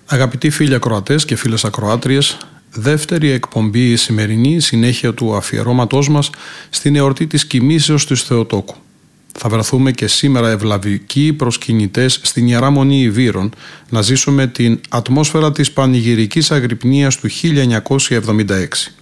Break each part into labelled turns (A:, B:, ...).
A: Αγαπητοί φίλοι ακροατές και φίλες ακροάτριες, δεύτερη εκπομπή σημερινή, συνέχεια του αφιερώματός μας στην εορτή της κοιμήσεως της Θεοτόκου. Θα βρεθούμε και σήμερα ευλαβικοί προσκυνητές στην Ιερά Μονή Ιβύρων να ζήσουμε την ατμόσφαιρα της πανηγυρικής αγρυπνίας του 1976.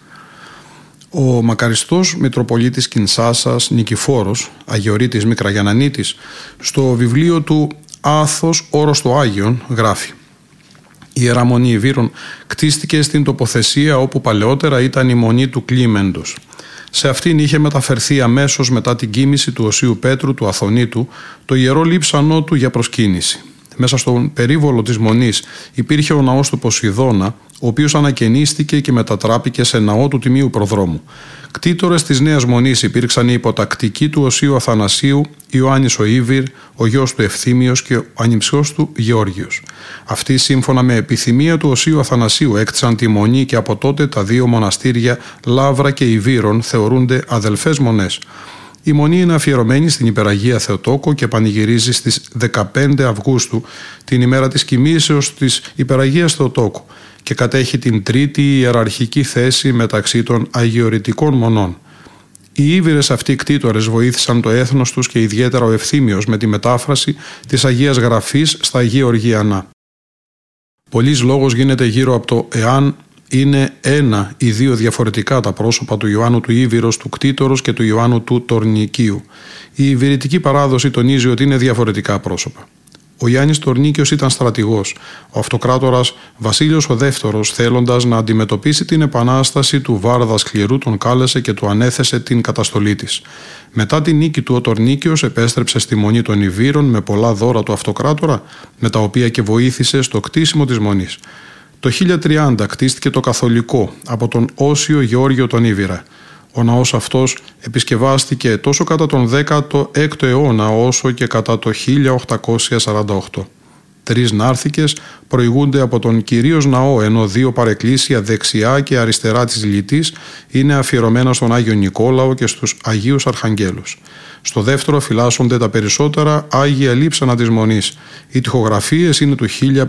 A: Ο μακαριστός Μητροπολίτης Κινσάσας Νικηφόρος, Αγιορείτης Μικραγιαννανίτης, στο βιβλίο του «Άθος όρος το Άγιον» γράφει: «Η Ιερά Μονή Ιβύρων κτίστηκε στην τοποθεσία όπου παλαιότερα ήταν η Μονή του Κλίμεντος. Σε αυτήν είχε μεταφερθεί αμέσως μετά την κοίμηση του Οσίου Πέτρου του Αθωνίτου το ιερό λείψανό του για προσκύνηση. Μέσα στον περίβολο της Μονής υπήρχε ο ναός του Ποσειδώνα, ο οποίος ανακαινίστηκε και μετατράπηκε σε ναό του Τιμίου Προδρόμου. Κτήτορες της Νέας Μονής υπήρξαν οι υποτακτικοί του Οσίου Αθανασίου, Ιωάννης ο Ήβυρ, ο γιος του Ευθύμιος και ο ανιψιός του Γεώργιος. Αυτοί, σύμφωνα με επιθυμία του Οσίου Αθανασίου, έκτισαν τη Μονή και από τότε τα δύο μοναστήρια Λαύρα και Ιβύρων θεωρούνται αδελφές μονές. Η Μονή είναι αφιερωμένη στην Υπεραγία Θεοτόκο και πανηγυρίζει στις 15 Αυγούστου, την ημέρα της κοιμήσεως της Υπεραγίας Θεοτόκου, και κατέχει την τρίτη ιεραρχική θέση μεταξύ των αγιορειτικών μονών. Οι Ήβυρες αυτοί κτήτορες βοήθησαν το έθνος τους και ιδιαίτερα ο Ευθύμιος με τη μετάφραση της Αγίας Γραφής στα Γεωργιανά. Πολύς λόγος γίνεται γύρω από το εάν είναι ένα ή δύο διαφορετικά τα πρόσωπα του Ιωάννου του Ήβυρος του κτήτορος και του Ιωάννου του Τορνικίου. Η Ιβυρητική παράδοση τονίζει ότι είναι διαφορετικά πρόσωπα. Ο Ιάννης Τορνίκιος ήταν στρατηγός. Ο αυτοκράτορας Βασίλειος ο Δεύτερος, θέλοντας να αντιμετωπίσει την επανάσταση του Βάρδα Σκληρού, τον κάλεσε και του ανέθεσε την καταστολή της. Μετά την νίκη του, ο Τορνίκιος επέστρεψε στη Μονή των Ιβύρων με πολλά δώρα του αυτοκράτορα, με τα οποία και βοήθησε στο κτίσιμο της Μονής. Το 1030 κτίστηκε το καθολικό από τον Όσιο Γεώργιο τον Ήβυρα. Ο ναός αυτός επισκευάστηκε τόσο κατά τον 16ο αιώνα όσο και κατά το 1848. 3 νάρθηκες προηγούνται από τον κυρίως ναό, ενώ 2 παρεκκλήσια δεξιά και αριστερά της λυτής είναι αφιερωμένα στον Άγιο Νικόλαο και στους Αγίους Αρχαγγέλους. Στο δεύτερο φυλάσσονται τα περισσότερα Άγια Λείψανα της Μονής. Οι τοιχογραφίες είναι του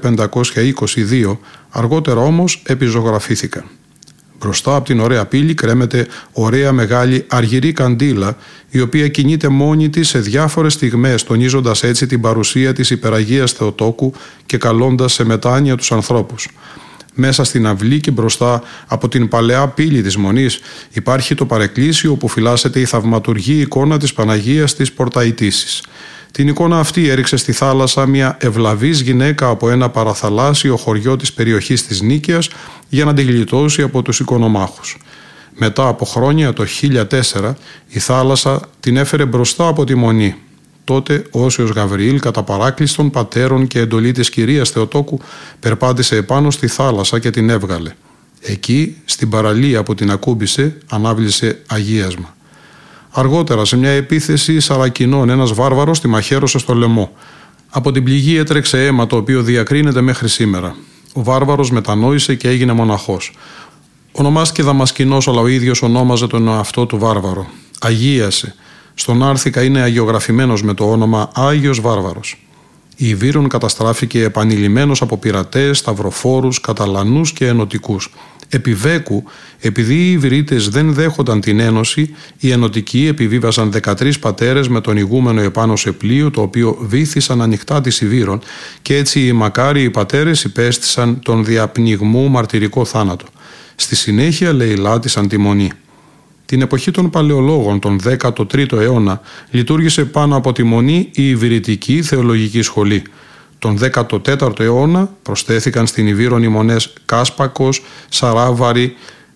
A: 1522, αργότερα όμως επιζωγραφήθηκαν. Μπροστά από την ωραία πύλη κρέμεται ωραία μεγάλη αργυρή καντήλα, η οποία κινείται μόνη της σε διάφορες στιγμές, τονίζοντας έτσι την παρουσία της Υπεραγίας Θεοτόκου και καλώντας σε μετάνοια τους ανθρώπους. Μέσα στην αυλή και μπροστά από την παλαιά πύλη της Μονής υπάρχει το παρεκκλήσιο όπου φυλάσσεται η θαυματουργή εικόνα της Παναγίας της Πορταϊτήσης. Την εικόνα αυτή έριξε στη θάλασσα μια ευλαβής γυναίκα από ένα παραθαλάσσιο χωριό της περιοχής της Νίκαιας για να την γλιτώσει από τους οικονομάχους. Μετά από χρόνια, το 1004, η θάλασσα την έφερε μπροστά από τη Μονή. Τότε ο Όσιος Γαβριήλ, κατά παράκληση των πατέρων και εντολή της κυρίας Θεοτόκου, περπάτησε επάνω στη θάλασσα και την έβγαλε. Εκεί, στην παραλία που την ακούμπησε, ανάβλησε αγίασμα. Αργότερα, σε μια επίθεση Σαρακινών, ένας βάρβαρος τη μαχαίρωσε στο λαιμό. Από την πληγή έτρεξε αίμα, το οποίο διακρίνεται μέχρι σήμερα. Ο βάρβαρος μετανόησε και έγινε μοναχός. Ονομάστηκε Δαμασκηνός, αλλά ο ίδιος ονόμαζε τον εαυτό του βάρβαρο. Αγίασε. Στον Άρθικα είναι αγιογραφημένος με το όνομα Άγιος Βάρβαρος. Η Ιβύρων καταστράφηκε επανειλημμένος από πειρατές, σταυροφόρους, καταλανούς και ενωτικούς. Επιβέκου, επειδή οι Ιβυρίτες δεν δέχονταν την ένωση, οι ενωτικοί επιβίβασαν 13 πατέρες με τον ηγούμενο επάνω σε πλοίο, το οποίο βύθισαν ανοιχτά της Ιβύρων, και έτσι οι μακάριοι πατέρες υπέστησαν τον διαπνιγμού μαρτυρικό θάνατο. Στη συνέχεια λαιλάτισαν τη Μονή. Την εποχή των Παλαιολόγων, τον 13ο αιώνα, λειτουργήσε πάνω από τη Μονή η Ιβυρητική Θεολογική Σχολή. Τον 14ο αιώνα προσθέθηκαν στην Ιβύρων οι μονές Κάσπακος, Σαράβαρη,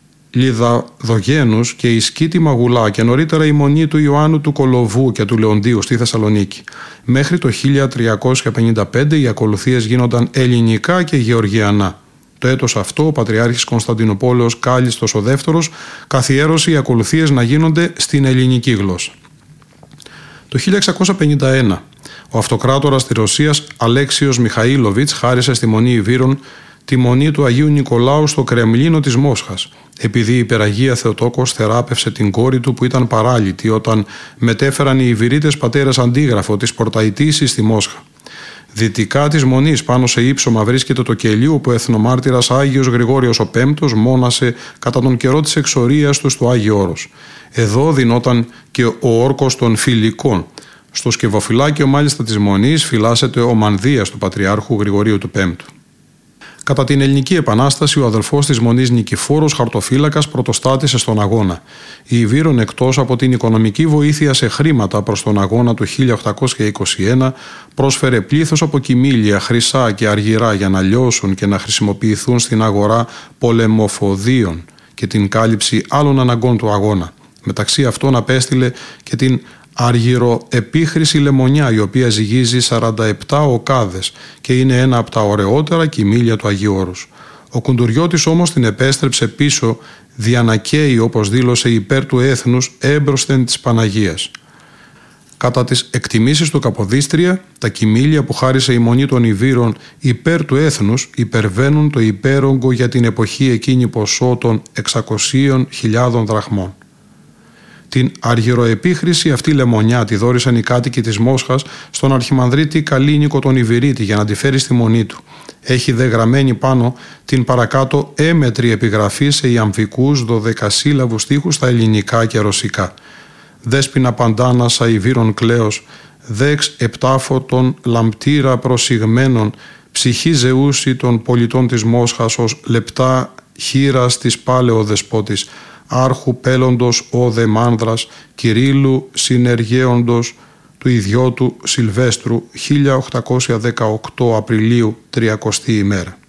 A: Λιδαδογένους και η Σκήτη Μαγουλά, και νωρίτερα η Μονή του Ιωάννου του Κολοβού και του Λεοντίου στη Θεσσαλονίκη. Μέχρι το 1355 οι ακολουθίες γίνονταν ελληνικά και γεωργιανά. Το έτος αυτό ο Πατριάρχης Κωνσταντινούπολεως Κάλιστος ο Δεύτερος καθιέρωσε οι ακολουθίες να γίνονται στην ελληνική γλώσσα. Το 1651 ο αυτοκράτορας της Ρωσίας Αλέξιος Μιχαήλοβιτς χάρισε στη Μονή Ιβύρων τη Μονή του Αγίου Νικολάου στο Κρεμλίνο της Μόσχας, επειδή η Υπεραγία Θεοτόκος θεράπευσε την κόρη του που ήταν παράλυτη όταν μετέφεραν οι Ιβυρίτες πατέρες αντίγραφο της Πορταϊτήσης στη Μόσχα. Δυτικά της Μονής, πάνω σε ύψωμα, βρίσκεται το κελί όπου ο εθνομάρτυρας Άγιος Γρηγόριος ο Πέμπτος μόνασε κατά τον καιρό της εξορίας του στο Άγιο Όρος. Εδώ δινόταν και ο όρκος των Φιλικών. Στο σκευοφυλάκιο μάλιστα της Μονής φυλάσσεται ο Μανδύας του Πατριάρχου Γρηγορίου του Πέμπτου. Κατά την Ελληνική Επανάσταση, ο αδελφός της Μονής Νικηφόρος Χαρτοφύλακας πρωτοστάτησε στον αγώνα. Η Ιβύρων, εκτός από την οικονομική βοήθεια σε χρήματα προς τον αγώνα του 1821, πρόσφερε πλήθος από κυμήλια, χρυσά και αργυρά για να λιώσουν και να χρησιμοποιηθούν στην αγορά πολεμοφοδίων και την κάλυψη άλλων αναγκών του αγώνα. Μεταξύ αυτών απέστειλε και την αργυροεπίχρηση λεμονιά, η οποία ζυγίζει 47 οκάδες και είναι ένα από τα ωραιότερα κυμήλια του Αγίου Όρους. Ο Κουντουριώτης όμως την επέστρεψε πίσω διανακαίει, όπως δήλωσε, υπέρ του έθνους έμπροσθεν της Παναγίας. Κατά τις εκτιμήσεις του Καποδίστρια, τα κυμήλια που χάρισε η Μονή των Ιβύρων υπέρ του έθνους υπερβαίνουν το υπέρογκο για την εποχή εκείνη ποσό των 600.000 δραχμών. Την αργυροεπίχρηση αυτή λεμονιά τη δώρισαν οι κάτοικοι της Μόσχας στον αρχιμανδρίτη Καλίνικο τον Ιβυρίτη για να τη φέρει στη Μονή του. Έχει δε γραμμένη πάνω την παρακάτω έμετρη επιγραφή σε ιαμβικούς 12σύλλαβους στίχους στα ελληνικά και ρωσικά. Δέσποινα Παντάνασα Ιβύρων Κλέος, δέξ επτάφωτων λαμπτήρα προσιγμένων, ψυχή Ζεούση των πολιτών της Μόσχας ως λεπτά χείρας της πάλαιο δεσπότης, άρχου πέλλοντος ο δε μάνδρας, Κυρίλλου συνεργέοντος του ιδιώτου Σιλβέστρου, 1818 Απριλίου 30η ημέρα.